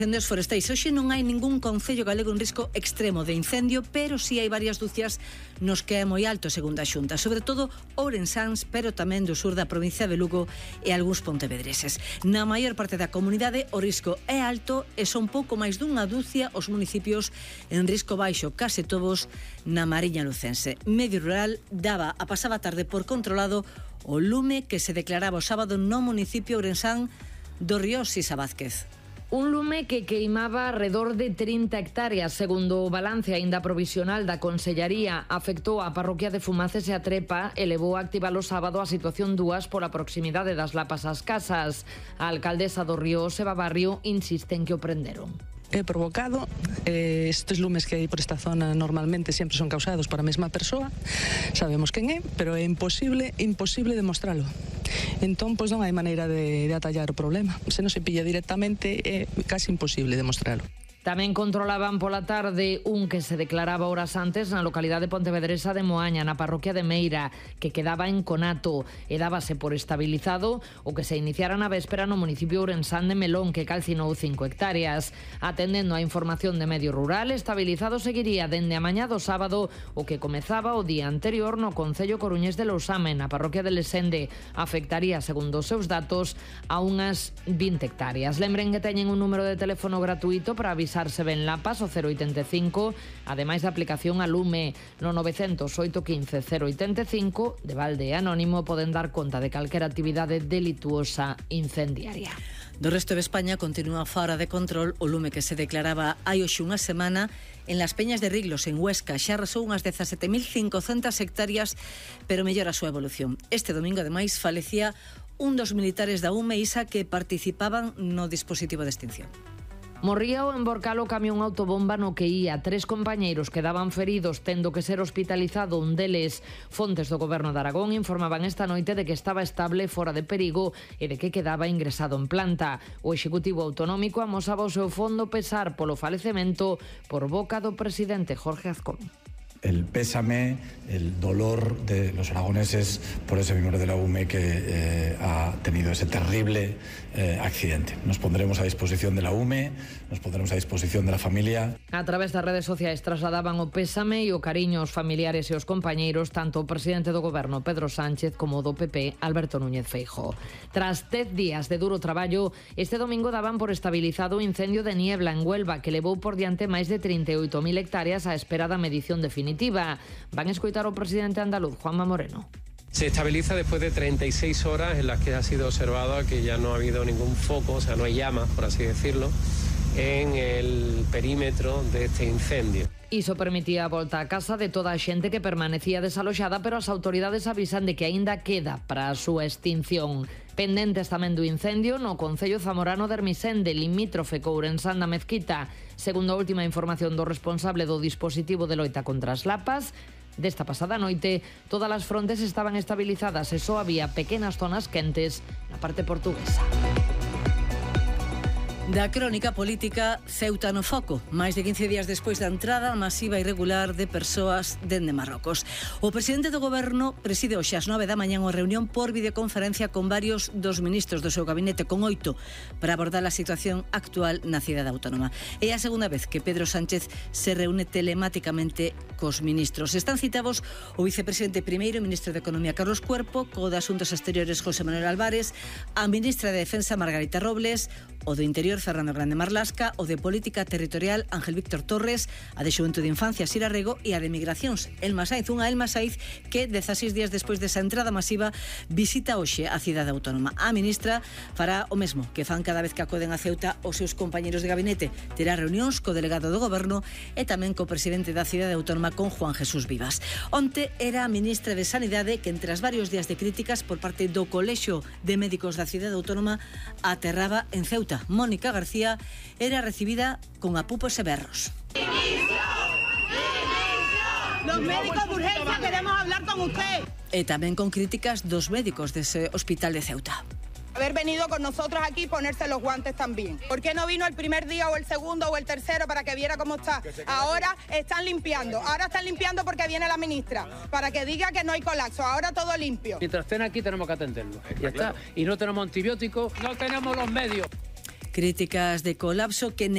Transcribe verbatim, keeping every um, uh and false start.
Incendios forestais. Hoxe non hai ningún concello galego en risco extremo de incendio, pero sí hai varias dúcias nos que é moi alto, segundo a Xunta, sobre todo ourensáns, pero tamén do sur da provincia de Lugo e algúns pontevedreses. Na maior parte da comunidade o risco é alto e son pouco máis dunha dúcia os municipios en risco baixo, case todos na Mariña Lucense. Medio Rural daba a pasada tarde por controlado o lume que se declaraba o sábado no municipio ourensán do Río Sisa Vázquez. Un lume que queimaba alrededor de trinta hectáreas, segundo o balance aínda provisional da Consellaría, afectou a parroquia de Fumaces e a Trepa e levou a activar o sábado a situación dúas pola proximidade das lapas ás casas. A alcaldesa do Río Seba Barrio insiste en que o prenderon. É provocado, eh, estes lumes que hai por esta zona normalmente sempre son causados por a mesma persoa, sabemos quen é, pero é imposible, imposible demostralo. Entón, pois non hai maneira de, de atallar o problema. Se non se pilla directamente, é casi imposible demostralo. Tamén controlaban pola tarde un que se declaraba horas antes na localidade pontevedresa de Moaña, na parroquia de Meira, que quedaba en conato e dábase por estabilizado o que se iniciara na véspera no municipio ourensán de Melón, que calcinou cinco hectáreas. Atendendo a información de Medio Rural, estabilizado seguiría dende a mañá do sábado o que comezaba o día anterior no concello coruñés de Lousame, na parroquia de Lesende. Afectaría, segundo os seus datos, a unhas vinte hectáreas. Lembren que teñen un número de teléfono gratuito para avisar se ven lapas, o cero oitenta e cinco, ademais da aplicación a Lume no novecentos oito quince cero oitenta e cinco, de balde anónimo poden dar conta de calquera actividade delituosa incendiaria. Do resto de España continúa fora de control o lume que se declaraba hai hoxe unha semana en las Peñas de Riglos, en Huesca. Xa arrasou unhas dezasete mil cincocentas hectáreas, pero mellora a súa evolución. Este domingo, ademais, falecía un dos militares da U M E I S A que participaban no dispositivo de extinción. Morría o emborcal o camión autobomba no que ía. Tres compañeiros quedaban feridos, tendo que ser hospitalizado un deles. Fontes do Goberno de Aragón informaban esta noite de que estaba estable, fora de perigo e de que quedaba ingresado en planta. O Executivo Autonómico amosaba o seu fondo pesar polo falecemento por boca do presidente Jorge Azcón. El pésame, el dolor de los aragoneses por ese miembro de la U M E que eh, ha tenido ese terrible eh, accidente. Nos pondremos a disposición de la U M E, nos pondremos a disposición de la familia. A través das redes sociais trasladaban o pésame e o cariño aos familiares e aos compañeiros, tanto o presidente do Goberno, Pedro Sánchez, como o do P P, Alberto Núñez Feijóo. Tras dez días de duro traballo, este domingo daban por estabilizado o incendio de niebla en Huelva, que levou por diante máis de trinta e oito mil hectáreas á espera da medición definitiva. Van a escoitar o presidente andaluz, Juanma Moreno. Se estabiliza después de treinta y seis horas en las que ha sido observado que ya no ha habido ningún foco, o sea, no hay llamas, por así decirlo, en el perímetro de este incendio. Iso permitía a volta a casa de toda a xente que permanecía desaloxada, pero as autoridades avisan de que aínda queda para a súa extinción. Pendentes tamén do incendio no concello zamorano de Ermisende, limítrofe co Ourensán da Mezquita. Segundo a última información do responsable do dispositivo de loita contra as lapas, desta pasada noite, todas as frontes estaban estabilizadas e só había pequenas zonas quentes na parte portuguesa. Da crónica política, Ceuta no foco. Máis de quince días despois da entrada masiva e irregular de persoas dende Marrocos. O presidente do Goberno preside hoxe ás nove da mañá unha reunión por videoconferencia con varios dos ministros do seu gabinete, con oito, para abordar a situación actual na cidade autónoma. É a segunda vez que Pedro Sánchez se reúne telemáticamente cos ministros. Están citados o vicepresidente primeiro e ministro de Economía, Carlos Cuerpo, co de Asuntos Exteriores, José Manuel Álvarez, a ministra de Defensa, Margarita Robles, o do Interior, Fernando Grande Marlasca, o de Política Territorial, Ángel Víctor Torres, a de Xuventude e Infancia, Sira Rego, e a de Migracións, Elma Saiz, unha Elma Saiz que dezaseis días despois desa entrada masiva visita hoxe a cidade autónoma. A ministra fará o mesmo que fan cada vez que acoden a Ceuta os seus compañeros de gabinete. Terá reunións co delegado do Goberno e tamén co presidente da cidade autónoma, con Juan Jesús Vivas. Onte era a ministra de Sanidade que, entre as varios días de críticas por parte do Colexio de Médicos da cidade autónoma, aterraba en Ceuta. Mónica García era recibida con apupos e berros. Los médicos de urgencia queremos hablar con usted. E tamén con críticas dos médicos dese hospital de Ceuta. Haber venido con nosotros aquí y ponerse los guantes también. ¿Por qué no vino el primer día o el segundo o el tercero para que viera cómo está? Ahora están limpiando, ahora están limpiando porque viene la ministra, para que diga que no hay colapso, ahora todo limpio. Mientras estén aquí tenemos que atenderlo, ya está. Y no tenemos antibióticos, no tenemos los medios. Críticas de colapso que